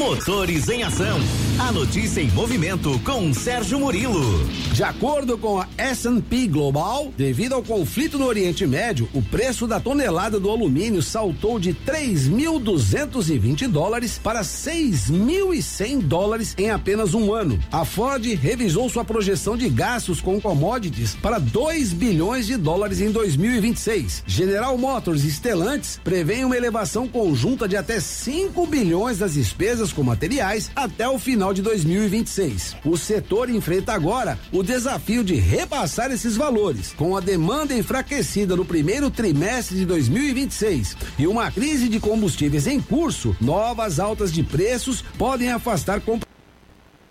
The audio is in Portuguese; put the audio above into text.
Motores em Ação. A notícia em movimento com Sérgio Murilo. De acordo com a S&P Global, devido ao conflito no Oriente Médio, o preço da tonelada do alumínio saltou de $3.220 para $6.100 em apenas um ano. A Ford revisou sua projeção de gastos com commodities para $2 bilhões em 2026. General Motors e Stellantis prevêem uma elevação conjunta de até 5 bilhões das despesas com materiais até o final de 2026. O setor enfrenta agora o desafio de repassar esses valores. Com a demanda enfraquecida no primeiro trimestre de 2026 e uma crise de combustíveis em curso, novas altas de preços podem afastar compradores